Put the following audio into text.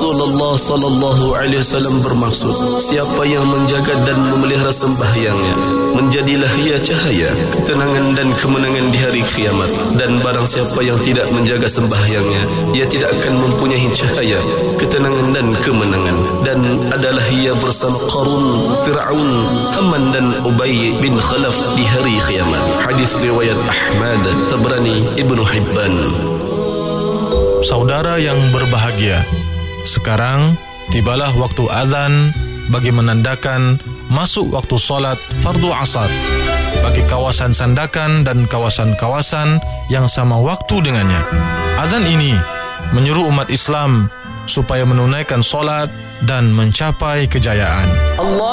Rasulullah sallallahu alaihi wasallam bermaksud, siapa yang menjaga dan memelihara sembahyangnya, menjadilah ia cahaya, ketenangan dan kemenangan di hari kiamat. Dan barang siapa yang tidak menjaga sembahyangnya, ia tidak akan mempunyai cahaya, ketenangan dan kemenangan. Dan adalah ia bersama Qarun, Fir'aun, Haman dan Ubay bin Khalaf di hari kiamat. Hadis riwayat Ahmad, Tabrani, Ibnu Hibban. Saudara yang berbahagia, sekarang tibalah waktu azan bagi menandakan masuk waktu solat fardu asar bagi kawasan Sandakan dan kawasan-kawasan yang sama waktu dengannya. Azan ini menyuruh umat Islam supaya menunaikan solat dan mencapai kejayaan. Allah